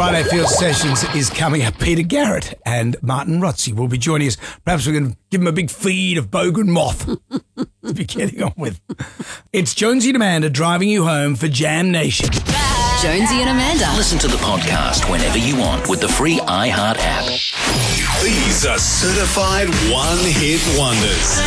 Friday Field Sessions is coming up. Peter Garrett and Martin Rotzi will be joining us. Perhaps we can give them a big feed of Bogan Moth to be getting on with. It's Jonesy and Amanda driving you home for Jam Nation. Jonesy and Amanda. Listen to the podcast whenever you want with the free iHeart app. These are certified one-hit wonders.